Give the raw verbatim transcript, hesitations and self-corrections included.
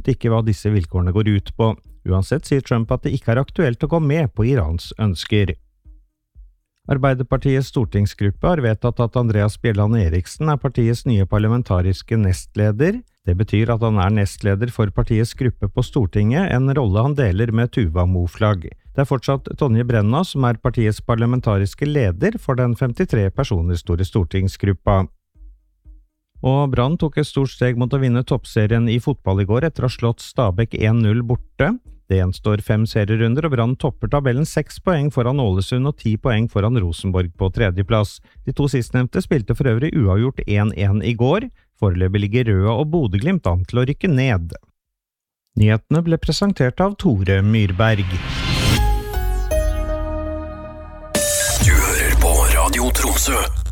bekreftet ikke hva disse vilkårene går ut på. Uansett sier Trump at det ikke er aktuelt å gå med på Irans ønsker. Arbeiderpartiets stortingsgruppe har vedtatt at Andreas Bjelland Eriksen er partiets nye parlamentariske nestleder. Det betyr at han er nestleder for partiets gruppe på Stortinget, en rolle han deler med Tuva Moflag. Det er fortsatt Tonje Brenna som er partiets parlamentariske leder for den femtitre personer store stortingsgruppa. Og Brann tok et stort steg mot å vinne toppserien i fotball i går etter å ha slått Stabæk en null borte. Det gjenstår fem serierunder, og Brann topper tabellen seks poeng foran Ålesund og ti poeng foran Rosenborg på tredjeplass. De to sistnevnte spilte for øvrig uavgjort en en i går. Foreløpig ligger Røa og Bodø/Glimt an til å rykke ned. Nyhetene ble presentert av Tore Myrberg. Du hører på Radio Tromsø.